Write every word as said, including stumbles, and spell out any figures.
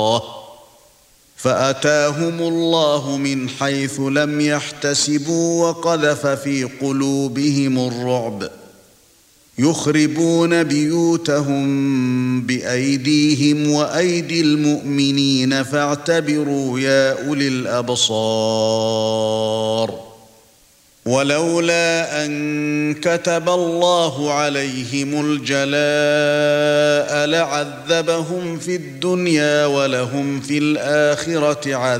فأتاهم الله من حيث لم يحتسبوا وقذف في قلوبهم الرعب يخربون بيوتهم بأيديهم وأيدي المؤمنين فاعتبروا يا أولي الأبصار ولولا أن كتب الله عليهم الجلاء لعذبهم في الدنيا ولهم في الآخرة عذاب